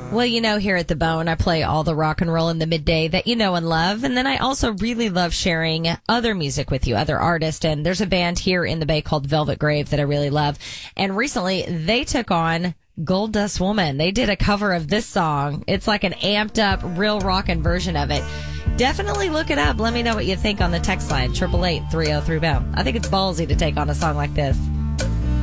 Well, here at The Bone, I play all the rock and roll in the midday that you know and love. And then I also really love sharing other music with you, other artists. And there's a band here in the Bay called Velvet Grave that I really love. And recently they took on Gold Dust Woman. They did a cover of this song. It's like an amped up, real rockin' version of it. Definitely look it up. Let me know what you think on the text line, 888-303-BONE. I think it's ballsy to take on a song like this.